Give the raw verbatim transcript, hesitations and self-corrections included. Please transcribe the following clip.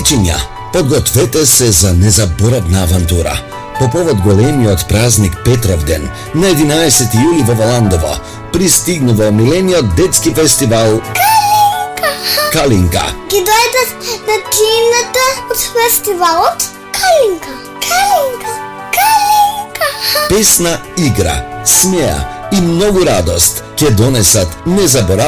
Дечиња, подгответе се за незаборавна авантура. По повод големиот празник Петровден, на единаесети јули во Валандово, пристигнува омилениот детски фестивал Калинка. Калинка. Ги дојдат на кината од фестивалот Калинка. Калинка. Калинка. Песна, игра, смеа и многу радост ќе донесат незаборавна